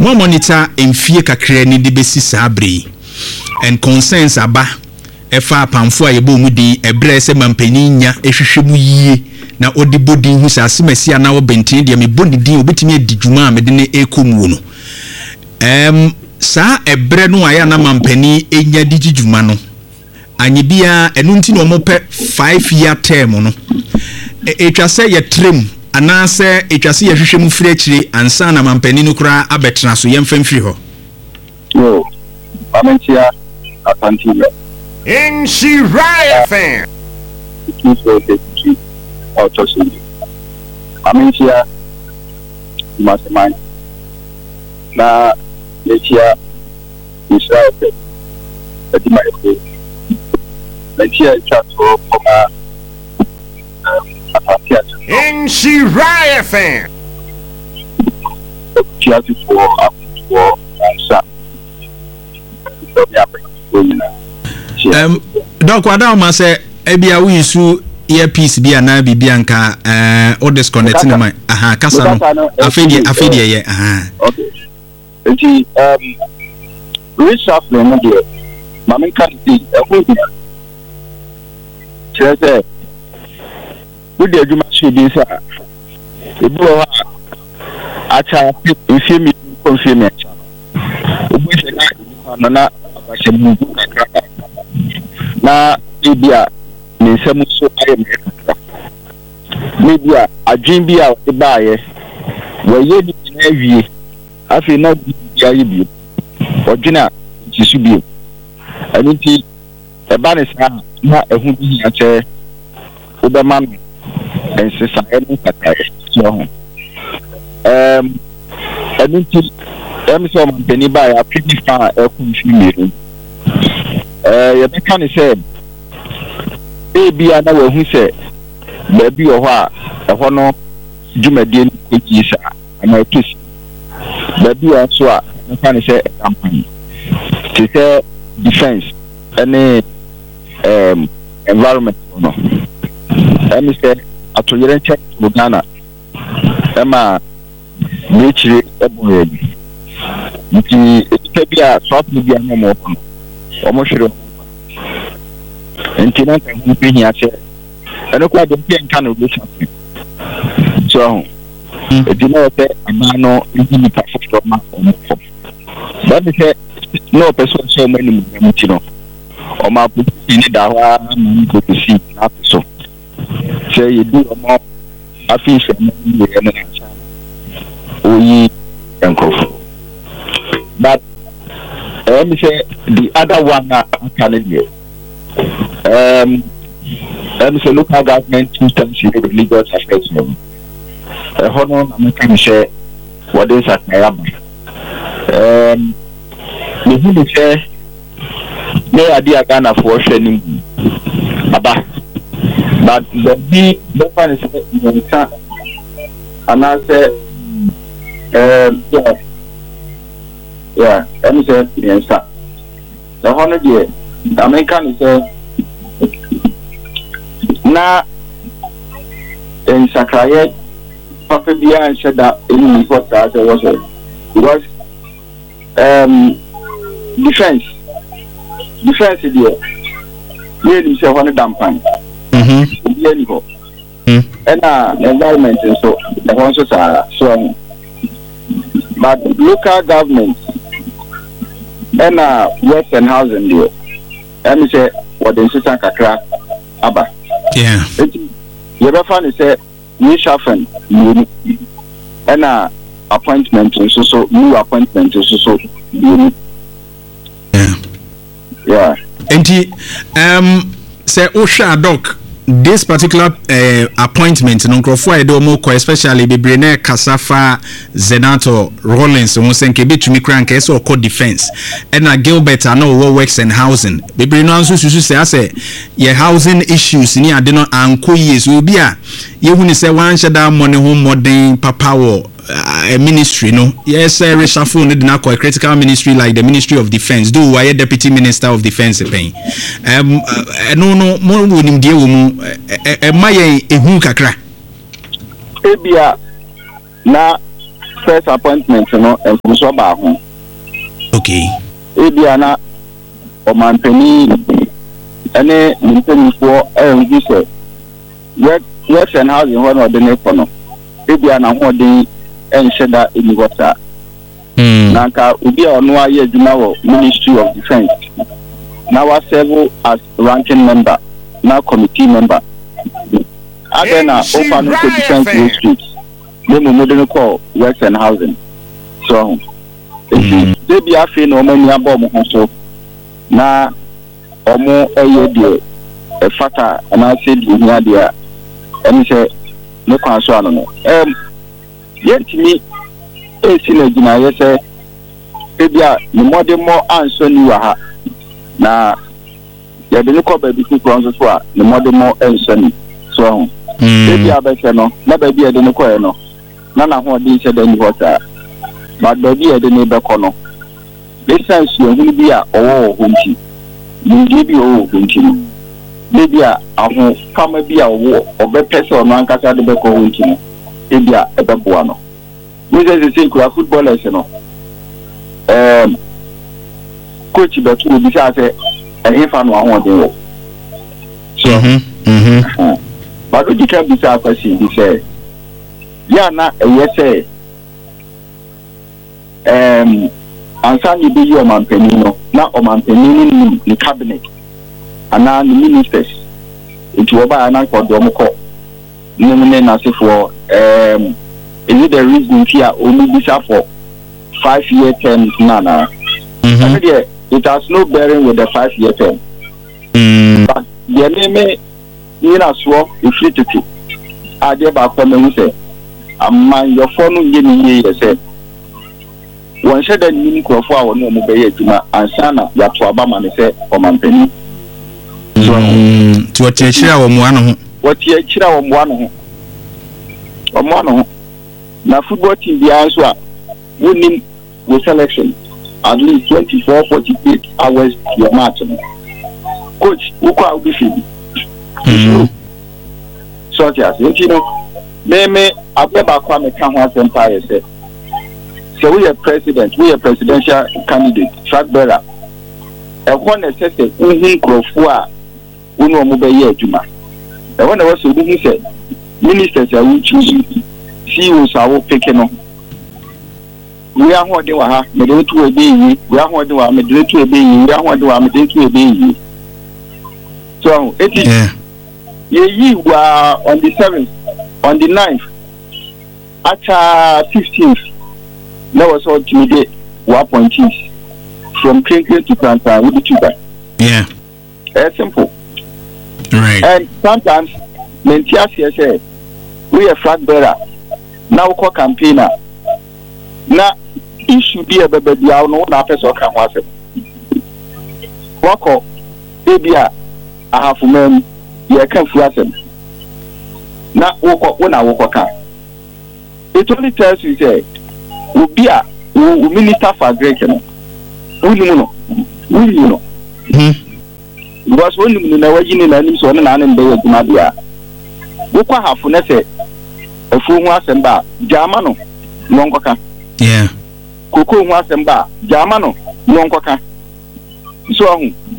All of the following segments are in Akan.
Mo monitor emfie kakra ni de besi sabre and concerns aba efa pamfo a yebo mu din ebre se mampani nya ehwehwe mu yie na odi bodin hu sa asemasi ana obenten de me boni din obetimi adidwuma a me de ne ekomu no sa ebre no aya na mampani enya digidwuma no anyi bia enu nti no mo pe 5 year term no etwa se ye trem ana se etwa se ye hwehwe mu firi akire ansa na mampani no kura abetra so ye mfamfiri ho yo amentia apantiwe in Shiraya fan amentia mastermind na letia Israel ati mai letia chato koma in Shiraya fan chato for answer Doc wada ma say ebia we isu earpiece bia na bibia nka o disconnect na mai kasa no afedi ye okay enti reshuffle no dey mama kan see chese we dey adwuma so bi sa ebi o acha ifi mi confirm acha obi se na na abashamu kakra na bibia ni nsɛm so ayɛ media adwen bi a de baaye wɔyɛ ni na awie afi na bibia yɛ bi ɔdwena ntisu bi ɛno nti ɛba ne saa na ɛho bi hia kyɛ wobɛma me nsesa ɛno kakra so ho ɛno nti sɛ ɔmampani baaye apini fa a ɛko mfi mmienu yɛbɛka ne sɛ ebia na wahu sɛ baabi wɔ hɔ a ɛhɔ no dwumadie no kɔgyi saa ana ɛtɔsi baabi wɔ so a yɛbɛka ne sɛ campaign te sɛ defense ɛne environment no ɛne sɛ atoyerɛ nkyɛn wɔ Ghana ɛma n'ekyire ɛbɔ yɛ nti nipa bi a sɔɔto bi a na ɔmo ɔkɔ no ɔmo hwere nti na kan hu bi hia kyɛ ɛno kwa de bi nka no relationship so edi na ɔpɛ ama no ndi nipa foforɔ ma ɔmo fɔ that is no person so many mu ti no ɔmo aputi ni da hɔ a ma ko si na so sɛ yedi ɔmo afi sɛ mo yɛ no na nsa oyi nkɔfo but me say the other one can be me say local government instance in the religious affairs hono na me can say what is at my me who say me adia Ghana for hwenim aba but the be fan is and I say yeah, I'm saying yes. The 100 year, the American is na in Sakraye, Papa Bia and said that in what that was because defense is there. Really, say 100 dampan. And environment and so the ones are so. But local government and Western housing deal. Let me say what the system kakra aba. Yeah. You ever find say we shuffle and appointment so new appointment so. Yeah. Yeah. And say Osha doc this particular appointment no crofo e do mo ko especially bebrene Kasafa Zenato Rollins won senke betumi kranka eso ko defense and na Gilbert no works and housing bebrene no anso susu say ye housing issues ni ade no anko years obi a ye hu ni say wan sheda money ho modern papa wo a ministry no yes reshuffle no na a critical ministry like the Ministry of Defense do why Deputy Minister of Defense paying no mo wonim die wo mu maye ehun kakra ebia na first appointment no and from so ba ho. Okay. Ebiana o manpeni ene ntenifo ehun se works and housing one or the next no. Ebiana ho de ensheda eni water. Nanka ubi ono aye adwuma wo Ministry of Defense. Now I serve as ranking member, now committee member. Again, open to defense institutes. They will call works and housing. So, if they be a fin or many above so now or more a year, a fatter, and I said, you know, dear, and he said, no concern. Yet to me, a synergy, I say, maybe the more answer you are. Na ya de ko ba bi ku so a ne model mo enso so e bi abese no na ba bi e de ko e no na ho de che da ni hota ba do bi e de ne be ko no distance yo hu bi a owo ho nti ni bi owo ho nti ni bi a aho fama bi a owo obe pese ono ankasa de be ko ho nti no e bi a e be boa no we say kura footballers no coach betu obi say e fa no ahon den wo so but we can be say question be say ya na e say ansa ni be yo man pani no na o man pani ni cabinet ana ni ministers it oba na ko do mo ko ni na say for is it the reason here only be for 5-year terms na it has no bearing with the 5-year term. But the name so if you took it, I did back from and say, "I'm your phone getting here." Say, one said that you for our no mobile and Sana, you have to Obama and say, "Oh, my penny." To a teacher or one, what your child one now, football team, the answer winning with selection. At least 24-48 hours your match. Coach, who will be feeding? So, you know, maybe I never come and come out empire. So, we are president, we are presidential candidate, track bearer. And one is said, Crofua, Uno Mobile Juma. And when I was said, ministers are choosing, CEOs are picking up. We are what they were, Medal to a baby, we are what they were, Medal to a baby, we are what they were, Medal to a baby. So, it is, ye were on the 7th, on the 9th, at 15th, that was all to 1 point from Clinton to Clanton with the tuber. Yeah. It's simple. Right. And sometimes, Mentias said, we are flag bearer, now call campaigner. Now, it should be a baby, I know not person can watch it. Walk baby, I have men, you can't flash him. Now, walk when I walk. It only tells you, say, will be a minister for Greek. Will you know? Because when you know, you know, and so on and they will not be a book. Have Funese a full was and bar, Germano, Longoka. Yeah. Coco was and bar, Germano, Longoka. So,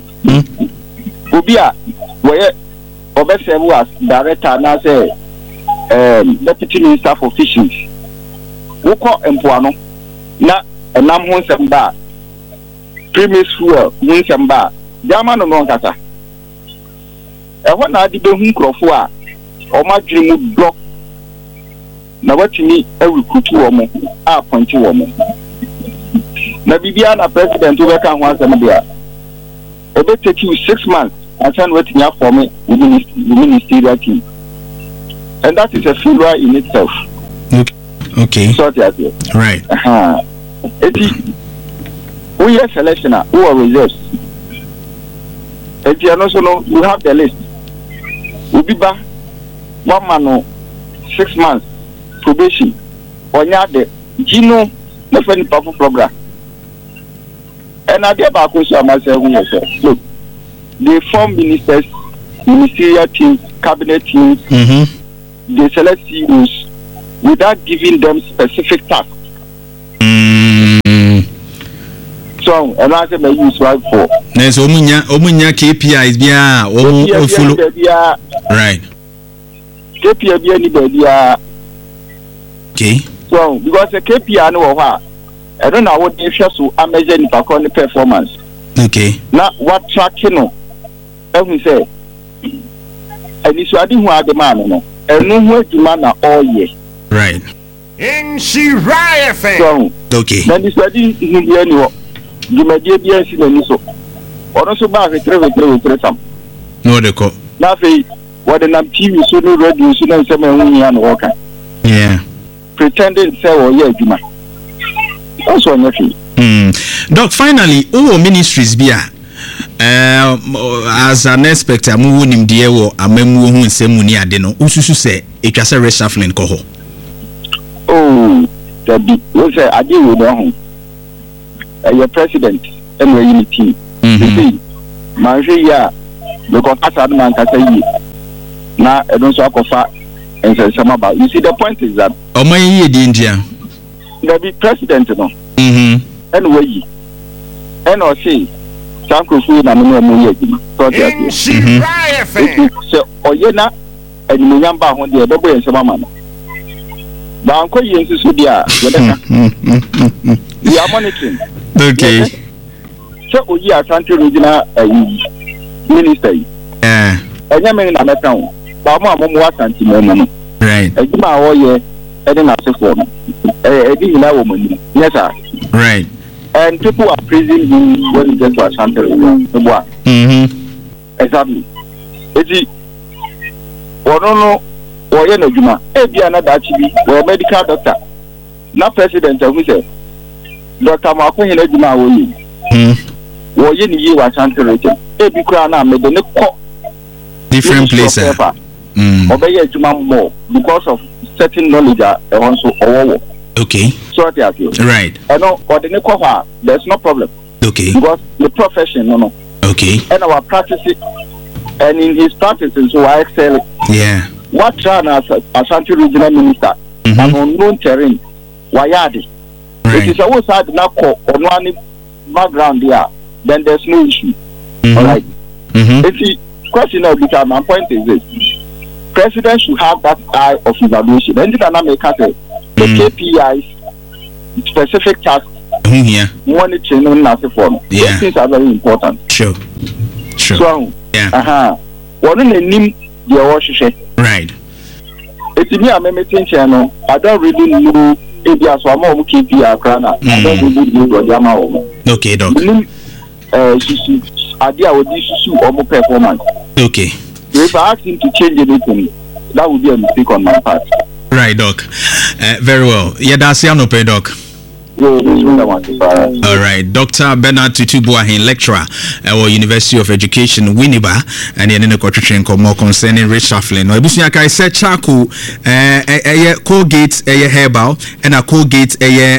Ubia, where Obese was director, now say, deputy minister for fisheries. Woko and Puano, na a nam once and bar, premise fuel, once and bar, Germano Longata. And when I did the Hunkrofoa, or my dream would block. Now, what you need a recruit woman, a point woman. Now, Bibiana president to work on once and there. It will take you 6 months and send waiting up for me with the ministerial team. And that is a failure in itself. Okay. So, right. It is we are selectioner who are reserves. If you are also know, you have the list. Ubiba, 1 man, 6 months. Probation or the Gino, no friendly powerful program. And I get back also myself. Look, they form ministers, ministerial teams, cabinet teams, they select CEOs without giving them specific tasks. So and I say may use right for There's omunya KPIs bia o follow right KPI be anybody okay so because the KPI no ha I don't know what they so I measure the performance okay now what tracking no every say and this why who are the man no and no who demand all year right in Shiraya fan so okay then this why you anyway you may be BNC and so or also back with some no de ko now what the TV so no radio so no some and work yeah pretending say oh yeah juma also nothing doc finally ministries bia as an expecter mu wonim de wo amamu hu nsemu ni ade no ususu se etwa se reshuffling ko ho oh that be we say ade we no ho your president and we unity see man say ya because asad man ka say yi na e don so akofa and say some about you see the point is that oman yi di India the president no anyway and or say Sankofu na no mo ye dima so so oyena animunyam ba ho de bebo yen sema ma no ba anko yen susu dia we are monitoring okay so oyi Asante regional minister enya me na meta ho ba mo amomo Asante mo no right ejima wo ye ede na sefo no edi hina wo mani yes sir right and people are praising him when he gets to Asante exactly eti wono wo ye na juma e bia na da chibi wo medical doctor na president who say Dr. Makunyi na juma wo yi wo ye ni yi wa Asante region e bi kura na me de ne ko different places obey juma more because of certain knowledge also owo okay so that right and no ordinary there's no problem okay because the profession no okay and our practice and in his practices so I excel yeah what try as Asante regional minister on unknown terrain wayadi right it is always hard na ko on one background there then there's no issue all right if the question now become my point is this president should have that eye of evaluation and it na make us the KPIs specific tasks monitoring on as form these things are very important sure so yeah one nim the worship right it's me am meeting channel I don't really know if as one more KPI crana I don't really know what jama okay doc idea with this issue or performance okay if I ask him to change anything that would be a mistake on my part. Right, doc. Very well. Yeah, that's your no pay, doc. All right, Dr. Bernard Tutubuahin, lecturer at University of Education, Winneba, and then the quotation more concerning reshuffling. No, I said charcoal, Colgate, herbal, and a Colgate,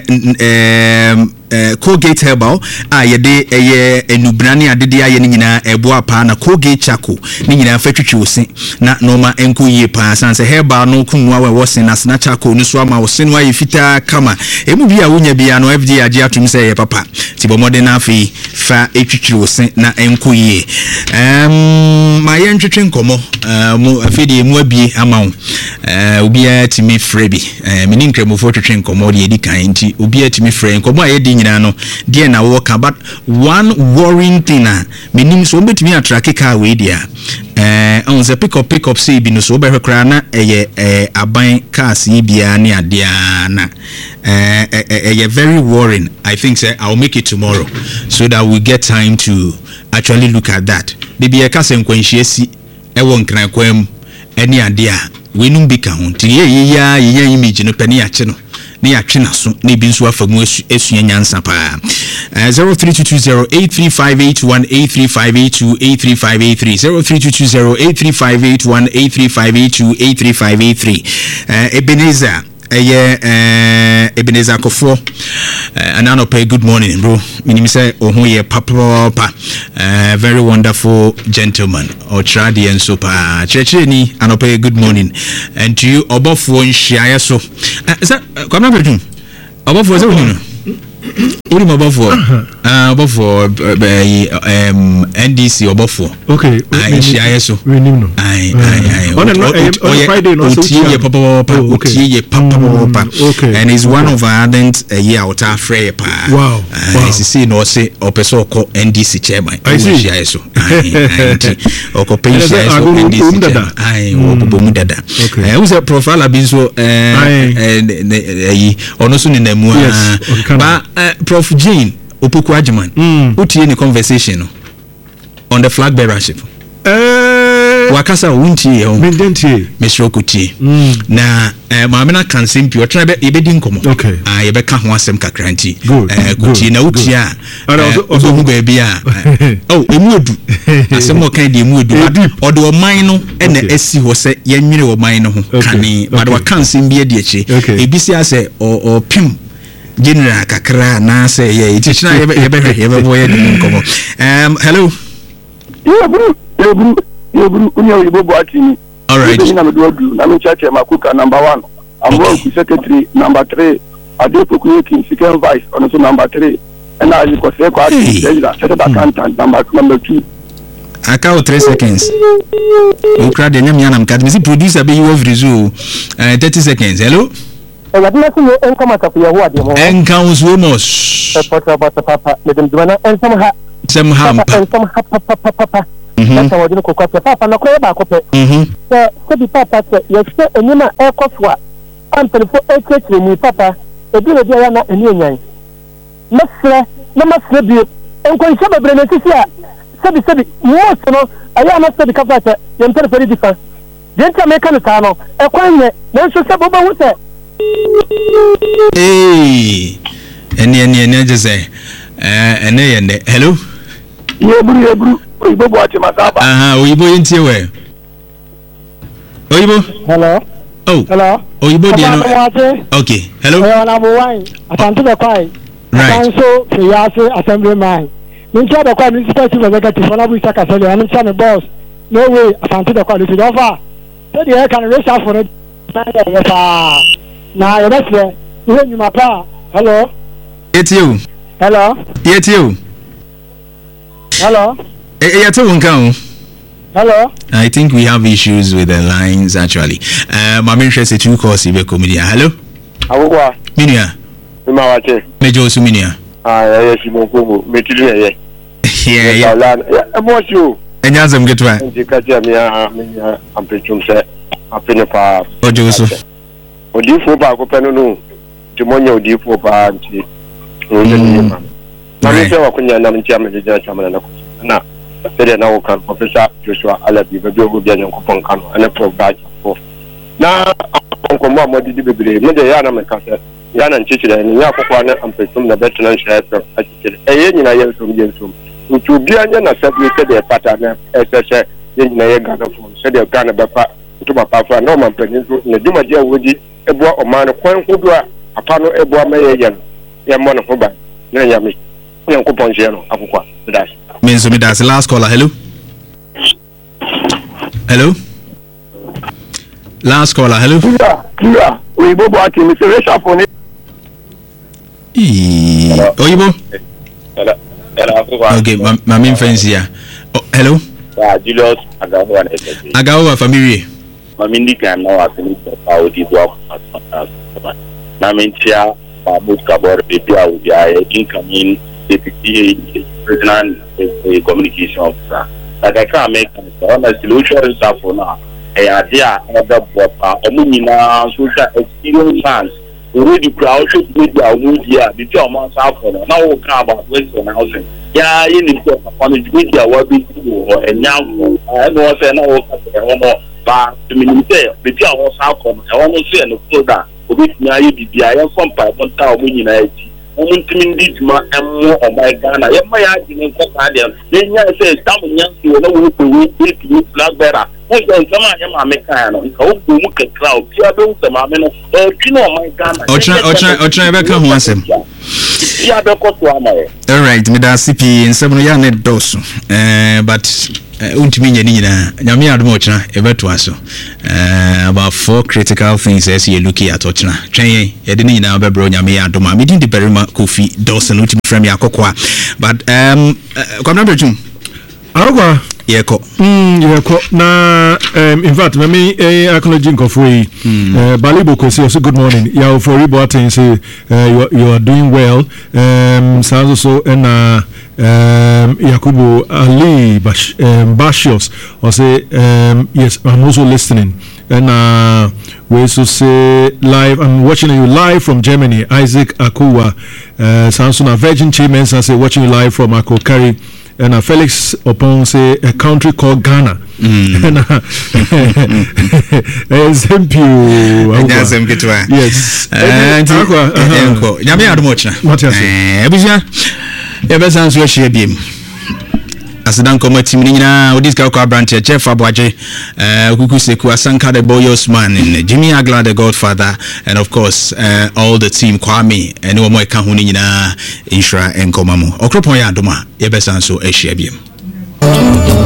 Colgate herbal yede enubrani adede aye nyina eboa pa na Colgate charcoal ni nyina fatwitwi osi na normal enko yie pa sanse herbal no kunwa we wosen na sna charcoal no so ama wosen wa yefita kama emu bia wonya bia no FDA age atum se ye papa ti bomode na afi fa etwitwi osi na enko yie ma ye ntwetwe nkomo mu afidi emu abie ama wo obi atimi frebi meni nkremofo twetwe nkomo de edi kan nti obi atimi frɛ nkomo aye di no dear na work about one worrying thing meaning so betimi attract car we dia on the pick up say bi no so be hwekra na aban cars yi bia ne adea na very worrying. I think say I'll make it tomorrow so that we get time to actually look at that baby case nkwanhie si won kran kwam ani adea we num bi ka ho ti ye image no pani ache no ne atwe naso ne bi nso afamu esua nyansa pa 032208358183583032208358183582835823 Ebenezer Ebenezer Kofo Anano pay good morning bro minim say ohoye papa very wonderful gentleman or tradi and so pa checheni anope good morning and to you obofo nhia so is that kwamna bedum obofo ze wonu Uri mabafo abafo NDC obafo okay shia so we nim no ai on Friday no so tie papa and is one of our ardent year out afre pa wow I see no say opeso ko NDC chairman shia so ai oko pen shia so NDC ai obobo mu dada who say profile abi so ono so ni namu ba Prof Jane Opoku Ajiman utie ni conversation on the flag bearership wakasa wuntie ho mendentie mesrokutie na maamena kansempi otra be yebedi nkomo yebeka ho asem kakranti kutie na utia ozo ba bia emuedu asem okan de emuedu odo oman no ena esi ho se yenwire oman no ho kane but wakansem bi de echi ebisi ase o pim general kakra na say yeah it is na yebe boy nkomo hello Yebru unya Ibobo atini. All right. Na medu na menchache makuka number 1. Ambo secretary number 3. Adepoku Yekin second vice on so number 3. And I ko se ko ati set accountant number 2. Aka 3 seconds. Ukra de nyam yana mkati misi producer be you of resume 30 seconds. Hello. Yadina ku enkama ka ya huwa de mo. Enkams womos. Papa medem dwana ensamha. Semha Papa. That's what you call papa na ko ba ko pe. So the papa say you say enima e kofwa. Am telefo e ni papa. E bi le dia na eni enyan. Masre na masre bi enko nse bebre na sisi a. Sebi most no aya na sebi ka fata. Yem telefo di fa. Denta me kan ta no e kwanye na nso se boba hu se. Eni je say ene yende. Hello. Yebru Ibobo ati masaba. Oyibo yintie we. Oyibo. Hello. Oh. Hello. Oyibo de no. Okay. Hello. Number 1. Asante be kwai. Right. So Fiyase assemblyman. Mincha be kwai municipal chief executive for Abu Isaka Sele and Mcha boss. No way asante be kwai to the offer. So the can raise up for it. Na you best there. You nyuma pa. Hello. It's you. Hello. It's you. Hello. Hello. I think we have issues with the lines actually. I'm interested to call Sibe Comedia. Hello. Awwa. Minia. Mima wache. Mejo Suminia. Yes, Simokumu. Metili ye. Yeah. Emotion. Enyazem getwa. Ndikaje amia ampechumse apene pa. Ojo so. Odifo ba ko penu no. Timonya odifo ba nti. Oyeni. Mami se wakunya na mtia mejeja chamana na sede na wokan Professor Joshua Alabi be obi anyankopon kanu ana program for na onkomo amodidi bebre meje ya na mekase ya na nchichire ni ya kokwa na ampesum na betnan share achikire eye nyina yensom utu bi anya na separate the pattern ss nyina ye Ghana phone sede Ghana befa to papa fa na mampanin so na duma dia woji eboa omano kwan hodo a papa no eboa maye ye mo no hoba na yami yankopon share no akokwa that's means me that's the last caller. Hello. Last caller. Hello. Yeah. Oyibo ati Mr. Resha phone. Oyibo. Hello. Okay, my friends here. Hello. Julius Agawa family. Mamindi can know as in the Saudi work Namintia, Muskabor, Pipia, incoming deputy president communication officer. Like I can't make a solution for now. A idea other social experience fans. Already crowd should be our media, the two months after now we come about Western housing. Yeah, you need to upon the media what we do or a young I know say no but to me say the two was outcome. I want to say no further. With me I be I from pipe on town United. This ma or my Ghana. If my argument for Guardian, then I say, some young people know to flag bearer. Who's on some of them are mechanical? How do you look at crowd? You don't some men of my Ghana. Or try back on once. All right, me da CP in 7 years net dos. But untimi nya ni nyina nyame adom ochina ebeto aso about 4 critical things as you look at ochina twen ye de ni nyina bebro nyame adom a medin de berima Kofi Dawson ultimi frame yakokwa but kwamna betum Arugwa yeko na in fact me acknowledge Nkofui Balibo Kwesi also good morning ya for reporting say you are doing well sounds also and Yakubu Ali Bashios or say yes I'm also listening and we also say live I'm watching you live from Germany Isaac Akuwa sounds on a Virgin Chimens and say watching you live from Akokari and Felix Opon say a country called Ghana. Yes. Asidan committee nyina odis ka kwa branch chef Abwaje Kuku Seku Asanka the Boy Osman and Jimmy Agla the Godfather and of course all the team Kwame and no more ka hu nyina Insura Enkomamo okropon ya adoma ye besan so ehia biem